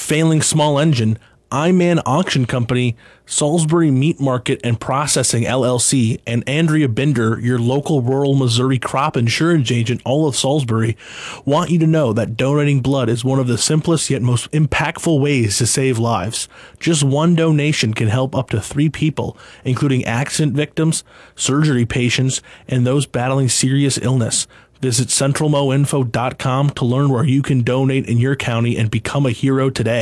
failing small engine, iMan Auction Company, Salisbury Meat Market and Processing LLC, and Andrea Binder, your local rural Missouri crop insurance agent, all of Salisbury, want you to know that donating blood is one of the simplest yet most impactful ways to save lives. Just one donation can help up to 3 people, including accident victims, surgery patients, and those battling serious illness. Visit centralmoinfo.com to learn where you can donate in your county and become a hero today.